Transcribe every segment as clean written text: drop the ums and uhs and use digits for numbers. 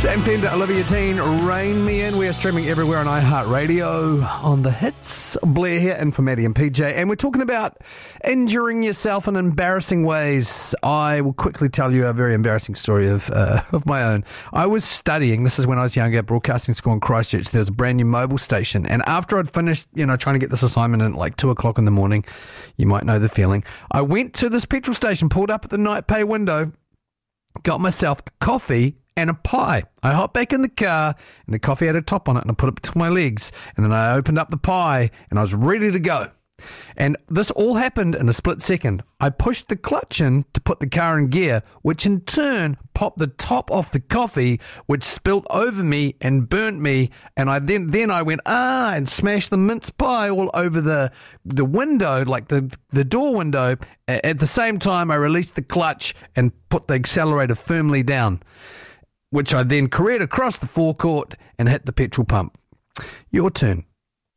Sam Fender, Olivia Dean, Rain Me In. We are streaming everywhere on iHeartRadio on the hits. Blair here, in for Maddie and PJ. And we're talking about injuring yourself in embarrassing ways. I will quickly tell you a very embarrassing story of my own. I was studying, this is when I was younger, at broadcasting school in Christchurch. There was a brand new mobile station. And after I'd finished, trying to get this assignment in at like 2 o'clock in the morning, you might know the feeling, I went to this petrol station, pulled up at the night pay window, got myself a coffee and a pie. I hopped back in the car, and the coffee had a top on it, and I put it between my legs, and then I opened up the pie, and I was ready to go. And this all happened in a split second. I pushed the clutch in to put the car in gear, which in turn popped the top off the coffee, which spilt over me and burnt me. And I then I went, and smashed the mince pie all over the window, like the door window. At the same time, I released the clutch and put the accelerator firmly down, which I then careered across the forecourt and hit the petrol pump. Your turn.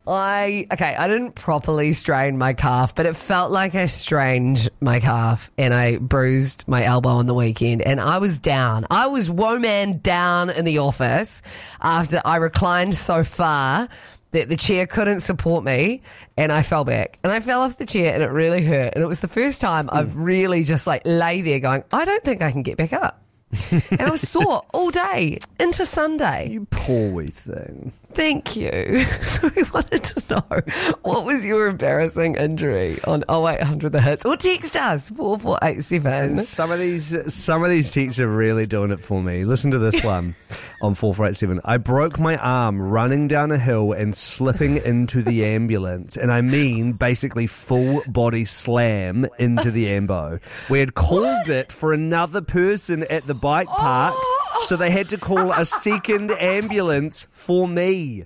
I didn't properly strain my calf, but it felt like I strained my calf and I bruised my elbow on the weekend, and I was down. I was woman down in the office after I reclined so far that the chair couldn't support me, and I fell back. And I fell off the chair, and it really hurt. And it was the first time I've really just lay there going, I don't think I can get back up. And I was sore all day into Sunday. You poor wee thing. Thank you. So we wanted to know, what was your embarrassing injury on 0800 The Hits? Or text us, 4487. Some of these texts are really doing it for me. Listen to this one on 4487. I broke my arm running down a hill and slipping into the ambulance. And I mean basically full body slam into the ambo. We had called it for another person at the bike park. So they had to call a second ambulance for me.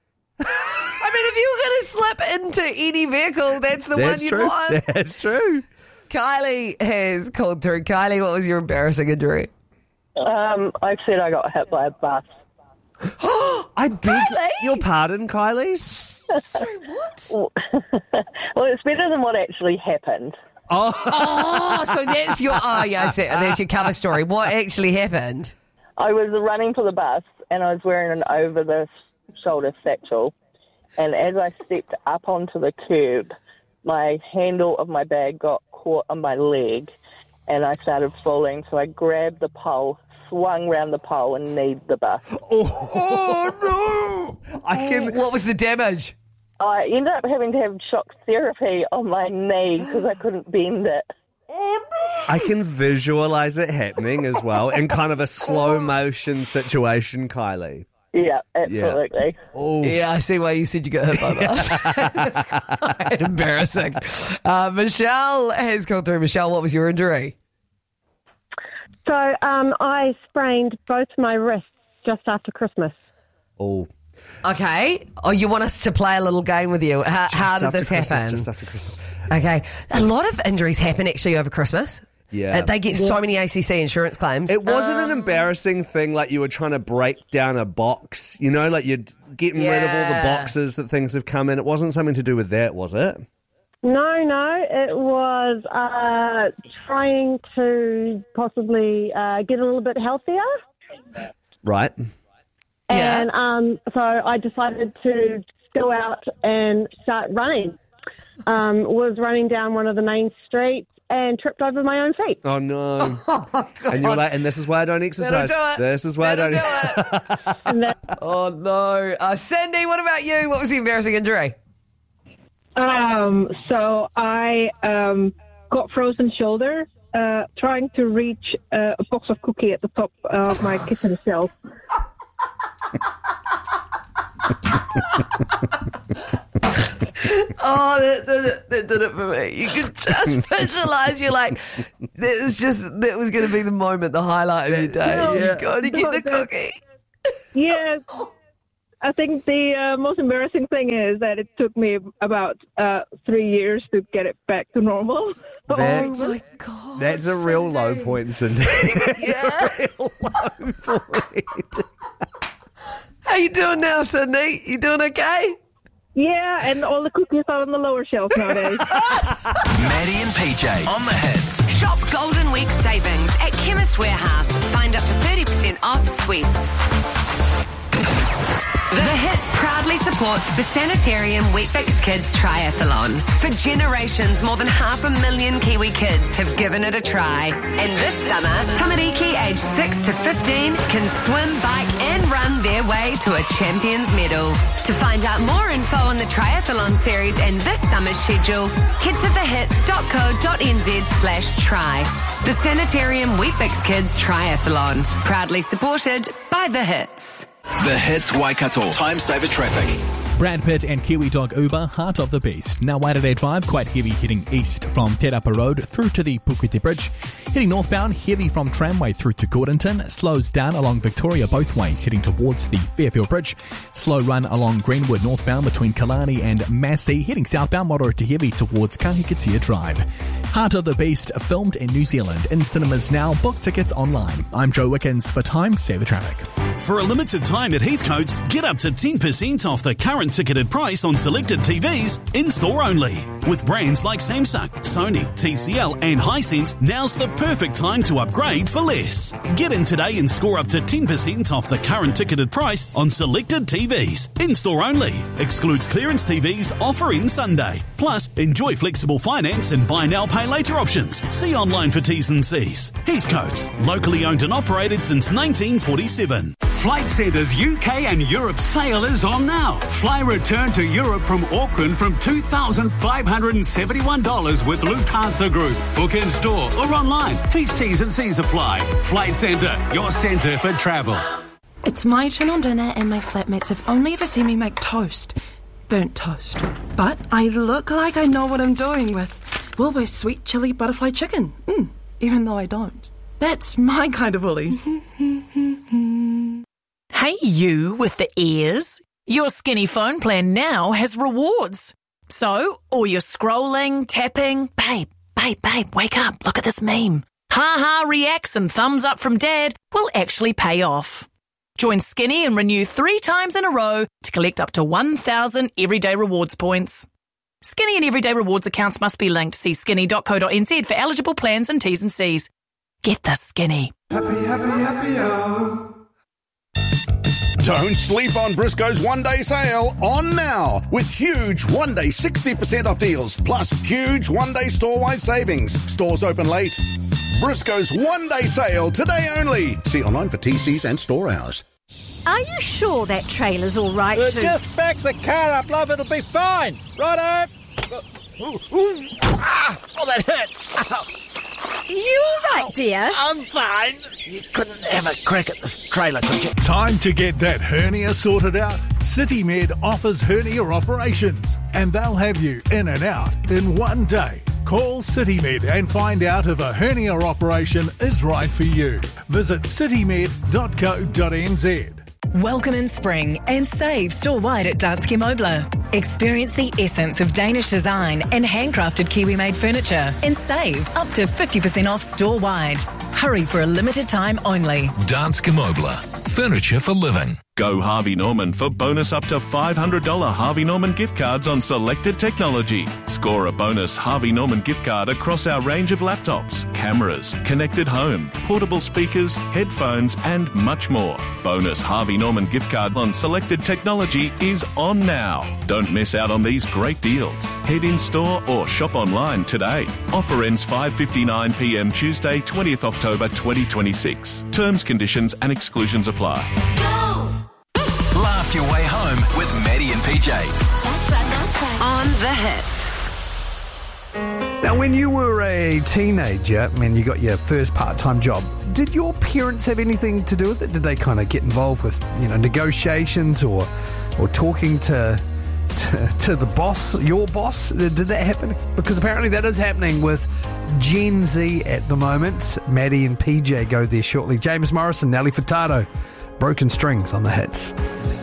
I mean, if you were going to slip into any vehicle, that's the one you want. That's true. Kylie has called through. Kylie, what was your embarrassing injury? I said I got hit by a bus. I beg your pardon, Kylie? Sorry, what? Well, it's better than what actually happened. Oh, so that's your... Oh, yeah, that's your cover story. What actually happened? I was running for the bus, and I was wearing an over-the-shoulder satchel. And as I stepped up onto the curb, my handle of my bag got caught on my leg, and I started falling. So I grabbed the pole, swung round the pole, and kneed the bus. Oh no! What was the damage? I ended up having to have shock therapy on my knee because I couldn't bend it. I can visualize it happening as well in kind of a slow motion situation, Kylie. Yeah, absolutely. Yeah. Yeah, I see why you said you got hit by that. Quite embarrassing. Michelle has called through. Michelle, what was your injury? So I sprained both my wrists just after Christmas. Oh. Okay. Oh, you want us to play a little game with you? How did this happen? Just after Christmas. Okay. A lot of injuries happen actually over Christmas. Yeah. They get so many ACC insurance claims. It wasn't an embarrassing thing like you were trying to break down a box, like you're getting rid of all the boxes that things have come in. It wasn't something to do with that, was it? No, it was trying to possibly get a little bit healthier. Right. And so I decided to go out and start running. Was running down one of the main streets and tripped over my own feet. Oh, no. Oh, God. And you're like, and this is why I don't exercise. This is why I don't. Oh, no. Cindy, what about you? What was the embarrassing injury? So I got frozen shoulder trying to reach a box of cookie at the top of my kitchen shelf. Oh, that did it for me. You could just visualise. You're like, that was going to be the moment, the highlight of your day. You got to get the cookie. Yeah. I think the most embarrassing thing is that it took me about 3 years to get it back to normal. Oh my God. That's a real low point, Cindy. Yeah. A real low point. How you doing now, Sydney? You doing okay? Yeah, and all the cookies are on the lower shelf nowadays. Maddie and PJ on the hits. Shop Golden Week savings at Chemist Warehouse. Find up to 30% off Swiss. supports the Sanitarium Weet-Bix Kids Triathlon. For generations, more than 500,000 Kiwi kids have given it a try. And this summer, Tamariki aged 6 to 15 can swim, bike and run their way to a champion's medal. To find out more info on the triathlon series and this summer's schedule, head to thehits.co.nz/try. The Sanitarium Weet-Bix Kids Triathlon, proudly supported by The Hits. The Hits Waikato. Time saver traffic. Brad Pitt and Kiwi dog Uber, Heart of the Beast. Now Waitangi Drive, quite heavy heading east from Te Rapa Road through to the Puketi Bridge. Heading northbound, heavy from Tramway through to Gordonton. Slows down along Victoria both ways, heading towards the Fairfield Bridge. Slow run along Greenwood northbound between Kalani and Massey. Heading southbound, moderate to heavy towards Kahikatea Drive. Heart of the Beast, filmed in New Zealand. In cinemas now, book tickets online. I'm Joe Wickens for Time Saver Traffic. For a limited time at Heathcote's, get up to 10% off the current ticketed price on selected TVs in-store only. With brands like Samsung, Sony, TCL and Hisense, now's the perfect time to upgrade for less. Get in today and score up to 10% off the current ticketed price on selected TVs. In-store only. Excludes clearance TVs, offer ends Sunday. Plus, enjoy flexible finance and buy now, pay later options. See online for T's and C's. Heathcote's, locally owned and operated since 1947. Flight Centre's UK and Europe sale is on now. Fly return to Europe from Auckland from $2,571 with Lufthansa Group. Book in store or online. Fees, T's and C's apply. Flight Centre, your centre for travel. It's my turn on dinner and my flatmates have only ever seen me make toast. Burnt toast. But I look like I know what I'm doing with Wilbur's sweet chili butterfly chicken. Even though I don't. That's my kind of Woolies. Hey, you with the ears. Your Skinny phone plan now has rewards. So, all your scrolling, tapping, babe, wake up, look at this meme. Ha reacts and thumbs up from dad will actually pay off. Join Skinny and renew 3 times in a row to collect up to 1,000 everyday rewards points. Skinny and everyday rewards accounts must be linked. See skinny.co.nz for eligible plans and T's and C's. Get the Skinny. Happy-o. Don't sleep on Briscoe's one-day sale on now with huge one-day 60% off deals plus huge one-day store-wide savings. Stores open late. Briscoe's one-day sale today only. See online for TCs and store hours. Are you sure that trailer's all right to... Just back the car up, love. It'll be fine. Righto. Oh, that hurts. You all right, dear? I'm fine. You couldn't have a crack at this trailer, could you? Time to get that hernia sorted out? CityMed offers hernia operations, and they'll have you in and out in one day. Call CityMed and find out if a hernia operation is right for you. Visit citymed.co.nz. Welcome in spring and save store-wide at Danske Møbler. Experience the essence of Danish design and handcrafted Kiwi-made furniture and save up to 50% off store-wide. Hurry for a limited time only. Danske Møbler. Furniture for living. Go Harvey Norman for bonus up to $500 Harvey Norman gift cards on selected technology. Score a bonus Harvey Norman gift card across our range of laptops, cameras, connected home, portable speakers, headphones and much more. Bonus Harvey Norman gift card on selected technology is on now. Don't miss out on these great deals. Head in store or shop online today. Offer ends 5:59 p.m. Tuesday, 20th October 2026. Terms, conditions and exclusions apply. Laugh your way home with Maddie and PJ. That's right. On the Hits. Now, when you were a teenager and you got your first part-time job, did your parents have anything to do with it? Did they kind of get involved with, negotiations or talking to the boss, your boss? Did that happen? Because apparently that is happening with Gen Z at the moment. Maddie and PJ go there shortly. James Morrison, Nelly Furtado, Broken Strings on the Hits.